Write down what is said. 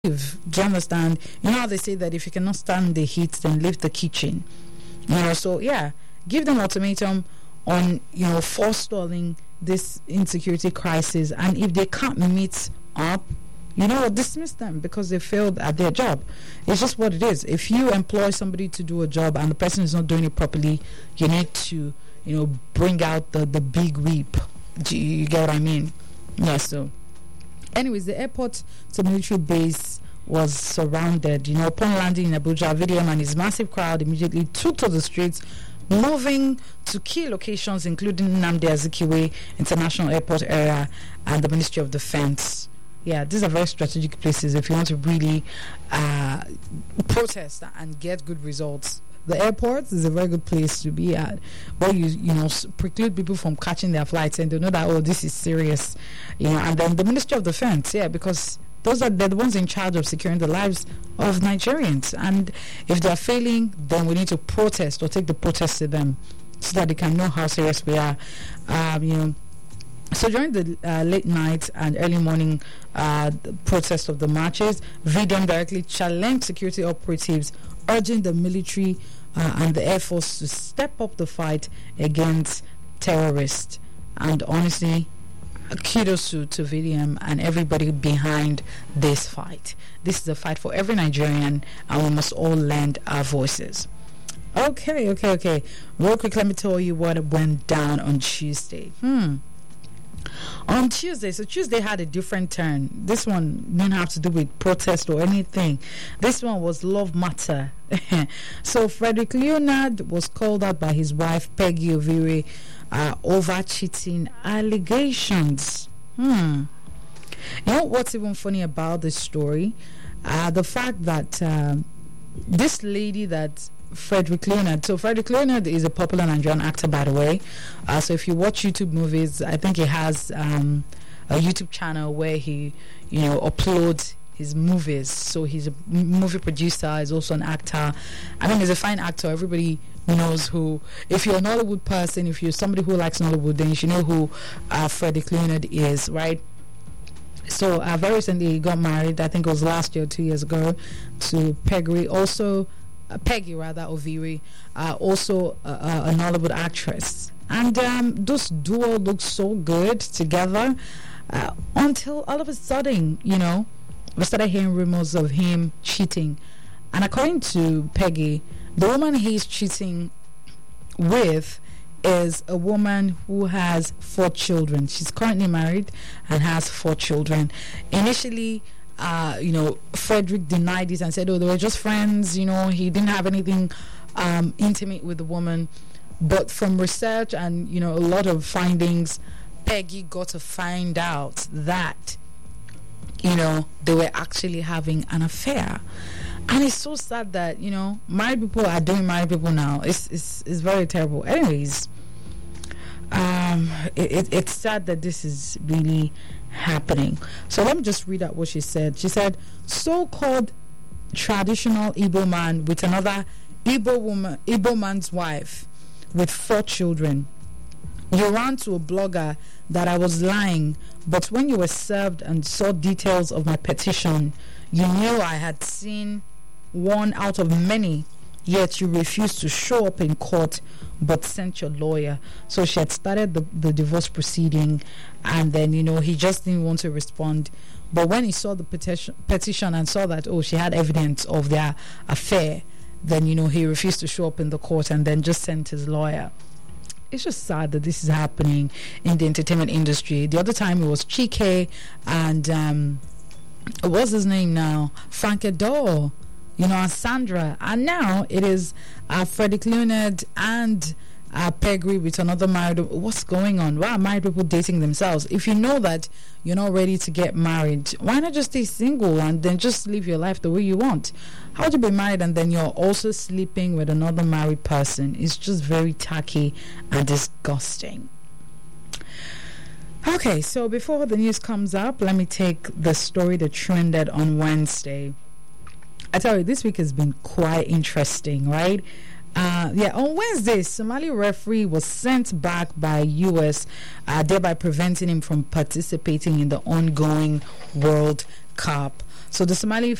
leave. Do you understand? You know how they say that if you cannot stand the heat, then leave the kitchen. So yeah, give them ultimatum on forestalling this insecurity crisis, and if they can't meet up, dismiss them because they failed at their job. It's just what it is. If you employ somebody to do a job and the person is not doing it properly, you need to bring out the big whip. You get what I mean? Yeah. So anyways, the airport to military base was surrounded. Upon landing in Abuja, VDM and his massive crowd immediately took to the streets, moving to key locations including Nnamdi Azikiwe International Airport area and the Ministry of Defense. Yeah, these are very strategic places if you want to really protest and get good results. The airport is a very good place to be at, where you preclude people from catching their flights and they know that, this is serious. And then the Ministry of Defense, because they're the ones in charge of securing the lives of Nigerians. And if they're failing, then we need to protest or take the protest to them so that they can know how serious we are. So during the late night and early morning protest of the marches, VDM directly challenged security operatives, urging the military and the Air Force to step up the fight against terrorists. And honestly, kudos to VDM and everybody behind this fight. This is a fight for every Nigerian, and we must all lend our voices. Okay. Real quick, let me tell you what went down on Tuesday. On Tuesday, so Tuesday had a different turn. This one didn't have to do with protest or anything. This one was love matter. So Frederick Leonard was called out by his wife Peggy Ovire over cheating allegations. You know what's even funny about this story? The fact that this lady that Frederick Leonard. So Frederick Leonard is a popular Nigerian actor, by the way. So if you watch YouTube movies, I think he has a YouTube channel where he, uploads his movies. So he's a movie producer. He's also an actor. I mean, he's a fine actor. Everybody knows who. If you're a Nollywood person, if you're somebody who likes Nollywood, then you should know who Frederick Leonard is, right? So very recently he got married. I think it was last year, 2 years ago, to Peggy Ovire, also a Nollywood actress. And those duo look so good together until all of a sudden, we started hearing rumors of him cheating. And according to Peggy, the woman he's cheating with is a woman who has 4 children. She's currently married and has 4 children. Initially, Frederick denied this and said, they were just friends, he didn't have anything intimate with the woman. But from research and, a lot of findings, Peggy got to find out that, they were actually having an affair. And it's so sad that, married people are doing married people now. It's very terrible. Anyways, it's sad that this is really happening. So let me just read out what she said. She said, so-called traditional Igbo man with another Igbo man's wife with 4 children. You ran to a blogger that I was lying, but when you were served and saw details of my petition, you knew I had seen one out of many, yet you refused to show up in court but sent your lawyer. So she had started the divorce proceeding, and then he just didn't want to respond. But when he saw the petition and saw that she had evidence of their affair, then he refused to show up in the court and then just sent his lawyer. It's just sad that this is happening in the entertainment industry. The other time it was Chike and what's his name now? Frank Adol, and Sandra. And now it is Frederick Leonard and Peggy with another married. What's going on? Why are married people dating themselves? If you know that you're not ready to get married, why not just stay single and then just live your life the way you want? How would you be married and then you're also sleeping with another married person? It's just very tacky and disgusting. Okay, so before the news comes up, let me take the story that trended on Wednesday. I tell you, this week has been quite interesting, right? On Wednesday, Somali referee was sent back by US, thereby preventing him from participating in the ongoing World Cup. So the Somali